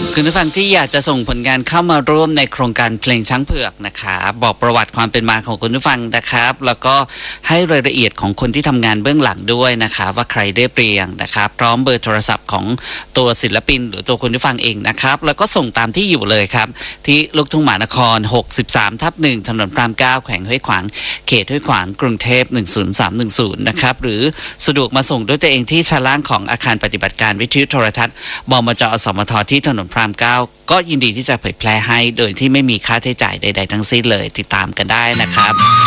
คุณผู้ฟังที่อยากจะส่งผลงานเข้ามาร่วมในโครงการเพลงช้างเผือกนะครับบอกประวัติความเป็นมาของคุณผู้ฟังนะครับแล้วก็ให้รายละเอียดของคนที่ทำงานเบื้องหลังด้วยนะครับว่าใครได้เปรียงนะครับพร้อมเบอร์โทรศัพท์ของตัวศิลปินหรือตัวคุณผู้ฟังเองนะครับแล้วก็ส่งตามที่อยู่เลยครับที่ลูกทุ่งมหานคร 63/1 ถนนพระราม 9 แขวงห้วยขวางเขตห้วยขวางกรุงเทพ10310นะครับหรือสะดวกมาส่งด้วยตัวเองที่ชั้นล่างของอาคารปฏิบัติการวิทยุโทรทัศน์บมจ.สมท.ที่ถนนพระราม 9 ก็ยินดีที่จะเผยแพร่ให้โดยที่ไม่มีค่าใช้จ่ายใดๆทั้งสิ้นเลยติดตามกันได้นะครับ